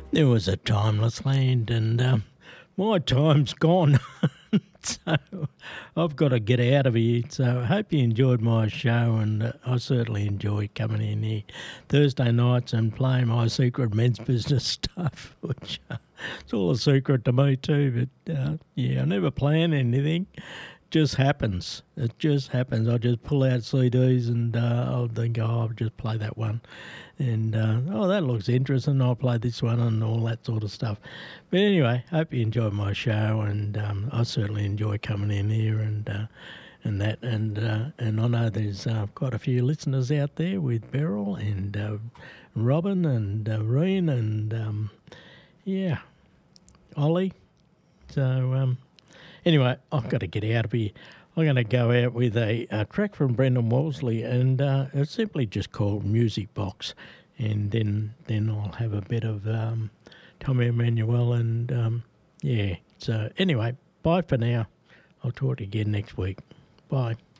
There was a timeless land, and my time's gone. So I've got to get out of here. So I hope you enjoyed my show, and I certainly enjoy coming in here Thursday nights and playing my secret men's business stuff, which it's all a secret to me too. But yeah, I never plan anything. Just happens. It just happens. I just pull out CDs and I'll think, I'll just play that one. And, that looks interesting. I'll play this one and all that sort of stuff. But anyway, hope you enjoyed my show, and I certainly enjoy coming in here and that. And I know there's quite a few listeners out there with Beryl and Robin and Reen and, Ollie. So, anyway, I've got to get out of here. I'm going to go out with a track from Brendan Wolseley, and it's simply just called Music Box. And then I'll have a bit of Tommy Emmanuel, and So anyway, bye for now. I'll talk to you again next week. Bye.